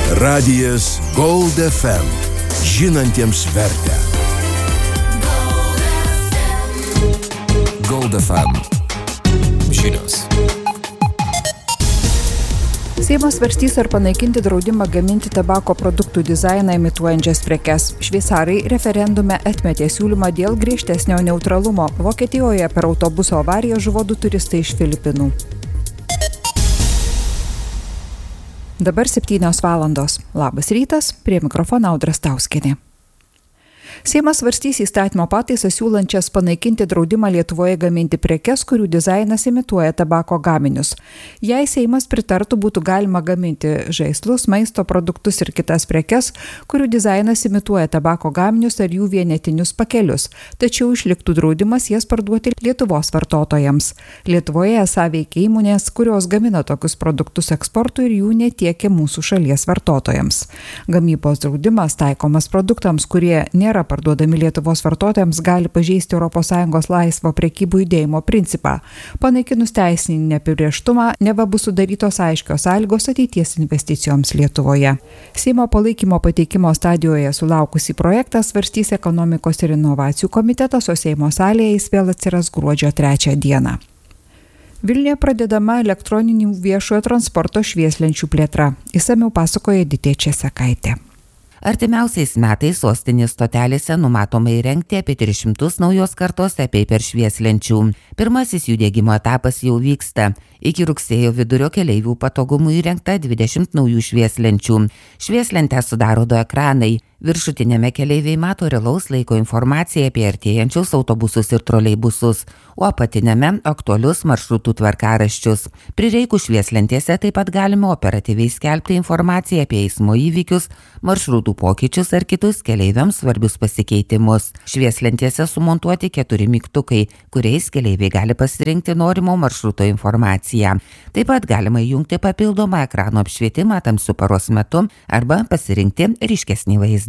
Radijas Gold FM. Žinantiems vertę. Gold FM. Žinios. Seimas svarstys ar panaikinti draudimą gaminti tabako produktų dizainą imituojančias prekes. Šveicarai referendume atmetė siūlymą dėl griežtesnio neutralumo. Vokietijoje per autobuso avariją žuvo 2 turistai iš Filipinų. Dabar 7 valandos. Labas rytas, prie mikrofono Audra Stauskienė. Seimas svarstys įstatymo pataisą siūlančias panaikinti draudimą Lietuvoje gaminti prekes, kurių dizainas imituoja tabako gaminius. Jei Seimas pritartų, būtų galima gaminti žaislus, maisto produktus ir kitas prekes, kurių dizainas imituoja tabako gaminius ar jų vienetinius pakelius, tačiau išliktų draudimas jas parduoti Lietuvos vartotojams. Lietuvoje esą veikia įmonės, kurios gamina tokius produktus eksportui ir jų netiekia mūsų šalies vartotojams. Gamybos draudimas taikomas produktams, kurie nėra parduodami Lietuvos vartotojams, gali pažeisti ES laisvo prekybų judėjimo principą. Panaikinus teisinį neapibrėžtumą, neva bus sudarytos aiškios sąlygos ateities investicijoms Lietuvoje. Seimo palaikymo pateikimo stadijoje sulaukusį projektą svarstys ekonomikos ir inovacijų komitetas, o Seimo salėje jis vėl atsiras gruodžio 3 dieną. Vilniuje pradedama elektroninių viešojo transporto švieslenčių plėtra. Išsamiau pasakoja Editė Česakaitė. Artimiausiais metais sostinės stotelėse numatoma įrengti apie 300 naujos kartos e-paper švieslenčių. Pirmasis jų diegimo etapas jau vyksta. Iki rugsėjo vidurio keleivių patogumų įrengta 20 naujų švieslenčių. Švieslentę sudaro 2 ekranai. Viršutinėme keleiviai mato realaus laiko informaciją apie artėjančius autobusus ir troleibusus, o apatinėme aktualius maršrutų tvarkaraščius. Prireikus švieslentėse taip pat galima operatyviai skelbti informaciją apie eismo įvykius, maršrutų pokyčius ar kitus keleiviams svarbius pasikeitimus. Švieslentėse sumontuoti 4 mygtukai, kuriais keleiviai gali pasirinkti norimo maršruto informaciją. Taip pat galima įjungti papildomą ekrano apšvietimą tamsiu paros metu arba pasirinkti ryškesnį vaizdą.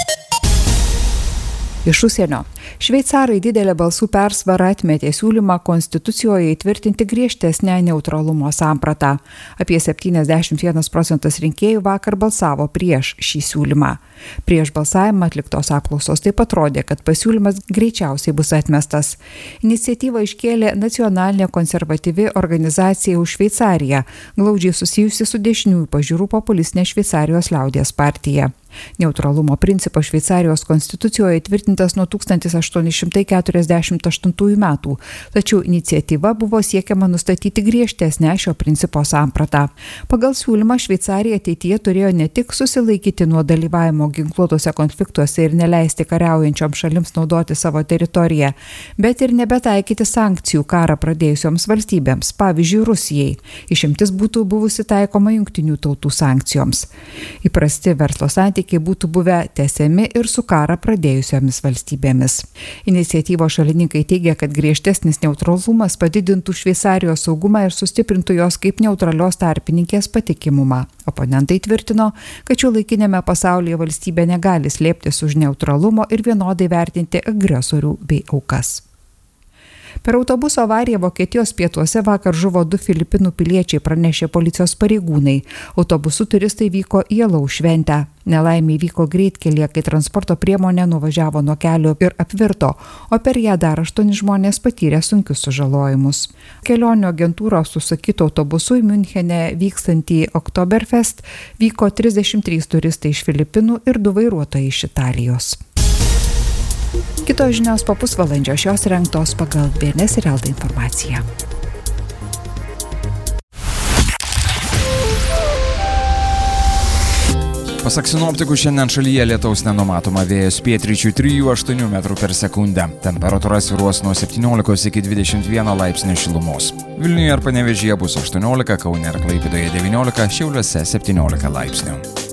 Iš užsienio. Šveicarai didelę balsų persvarą atmetė siūlymą konstitucijoje įtvirtinti griežtesnę neutralumo sampratą. Apie 71% rinkėjų vakar balsavo prieš šį siūlymą. Prieš balsavimą atliktos apklausos taip pat rodė, kad pasiūlymas greičiausiai bus atmestas. Iniciatyvą iškėlė nacionalinė konservatyvi organizacija už Šveicariją, glaudžiai susijusi su dešiniųjų pažiūrų populistinė Šveicarijos liaudies partija. Neutralumo principas Šveicarijos konstitucijoje įtvirtintas nuo 1848 metų, tačiau iniciatyva buvo siekiama nustatyti griežtesnę šio principo sampratą. Pagal siūlymą Šveicarija ateityje turėjo ne tik susilaikyti nuo dalyvavimo ginkluotose konfliktuose ir neleisti kariaujančioms šalims naudoti savo teritoriją, bet ir nebetaikyti sankcijų karą pradėjusioms valstybėms, pavyzdžiui Rusijai. Išimtis būtų buvusi taikoma Jungtinių tautų sankcijoms. Įprasti verslo santykiai būtų buvę tęsiami ir su karą pradėjusiomis valstybėmis. Iniciatyvos šalininkai teigia, kad griežtesnis neutralumas padidintų Šveicarijos saugumą ir sustiprintų jos kaip neutralios tarpininkės patikimumą. Oponentai tvirtino, kad šiuolaikinėme pasaulyje valstybė negali slėptis už neutralumo ir vienodai vertinti agresorių bei aukas. Per autobuso avariją Vokietijos pietuose vakar žuvo 2 Filipinų piliečiai, pranešė policijos pareigūnai. Autobusu turistai vyko į alaus šventę. Nelaimė įvyko greitkelyje, kai transporto priemonė nuvažiavo nuo kelio ir apvirto, o per ją dar 8 žmonės patyrė sunkius sužalojimus. Kelionių agentūros užsakyto autobusu į Münchene vykstantį Oktoberfest vyko 33 turistai iš Filipinų ir 2 vairuotojai iš Italijos. Kitos žinios po pusvalandžio, šios rengtos pagal BNS ir LT informaciją. Pasak sinoptikų, šiandien šalyje lietaus nenumatoma, vėjas pietryčių 3–8 metrų per sekundę. Temperatūra svyruos nuo 17 iki 21 laipsnių šilumos. Vilniuje ir Panevėžyje bus 18, Kaune ir Klaipėdoje 19, Šiauliuose 17 laipsnių.